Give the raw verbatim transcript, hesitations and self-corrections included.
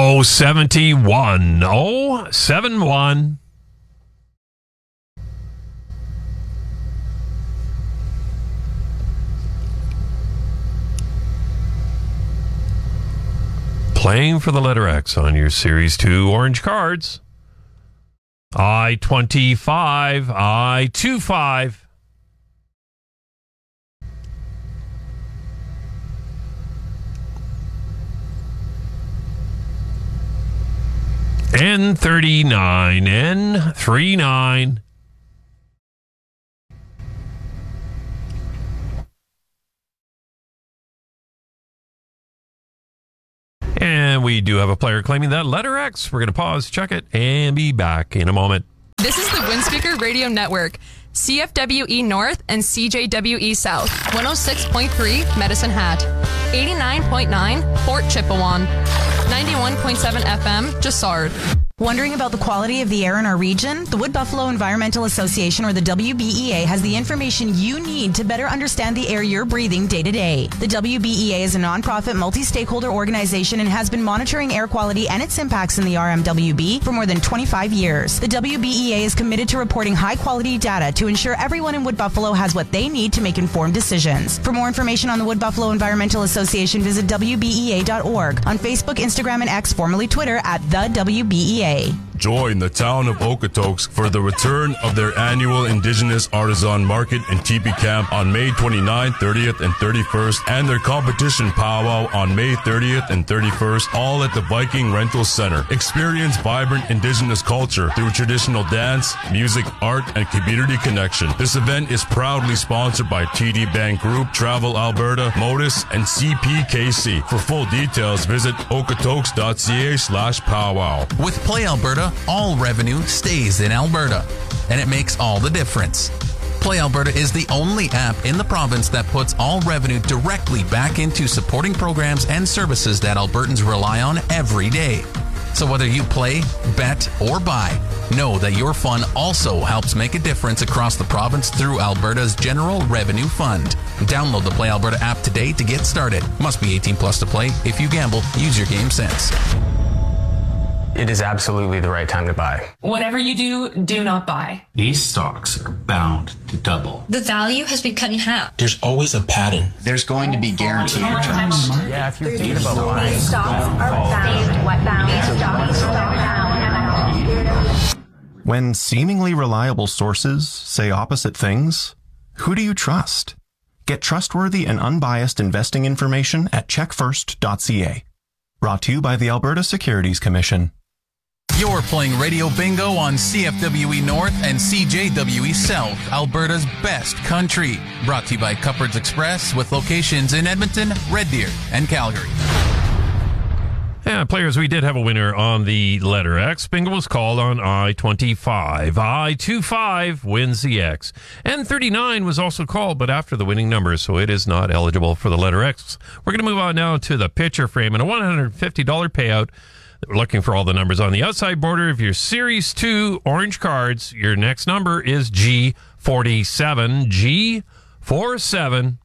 oh seventy-one. oh seventy-one. Playing for the letter X on your Series two orange cards. I twenty-five, I twenty-five. N thirty-nine, N thirty-nine. And we do have a player claiming that letter X. We're going to pause, check it, and be back in a moment. This is the Windspeaker Radio Network. C F W E North and C J W E South. one oh six point three Medicine Hat. eighty-nine point nine Fort Chippewan. ninety-one point seven F M Jassard. Wondering about the quality of the air in our region? The Wood Buffalo Environmental Association, or the W B E A, has the information you need to better understand the air you're breathing day to day. The W B E A is a nonprofit, multi-stakeholder organization and has been monitoring air quality and its impacts in the R M W B for more than twenty-five years. The W B E A is committed to reporting high-quality data to ensure everyone in Wood Buffalo has what they need to make informed decisions. For more information on the Wood Buffalo Environmental Association, visit W B E A dot org. On Facebook, Instagram, and X, formerly Twitter, at the W B E A. Join the town of Okotoks for the return of their annual Indigenous Artisan Market and Teepee Camp on May twenty-ninth, thirtieth, and thirty-first, and their competition powwow on May thirtieth and thirty-first, all at the Viking Rental Center. Experience vibrant Indigenous culture through traditional dance, music, art, and community connection. This event is proudly sponsored by T D Bank Group, Travel Alberta, Modus, and C P K C. For full details, visit okotoks dot c a slash powwow. With Play Alberta, all revenue stays in Alberta, and it makes all the difference. Play Alberta is the only app in the province that puts all revenue directly back into supporting programs and services that Albertans rely on every day. So whether you play, bet, or buy, know that your fun also helps make a difference across the province through Alberta's General Revenue Fund. Download the Play Alberta app today to get started. Must be eighteen plus to play. If you gamble, use your game sense. It is absolutely the right time to buy. Whatever you do, do not buy. These stocks are bound to double. The value has been cut in half. There's always a pattern. There's going to be guaranteed returns. Yeah, if you're thinking about buying. Stocks are bound. What bound? Stocks are bound. When seemingly reliable sources say opposite things, who do you trust? Get trustworthy and unbiased investing information at check first dot c a. Brought to you by the Alberta Securities Commission. You're playing Radio Bingo on C F W E North and C J W E South, Alberta's best country. Brought to you by Cupboards Express with locations in Edmonton, Red Deer, and Calgary. Yeah, players, we did have a winner on the letter X. Bingo was called on I twenty-five. I twenty-five wins the X. N thirty-nine was also called, but after the winning number, so it is not eligible for the letter X. We're going to move on now to the picture frame and a one hundred fifty dollars payout. We're looking for all the numbers on the outside border of your Series two orange cards. Your next number is G forty-seven. G forty-seven.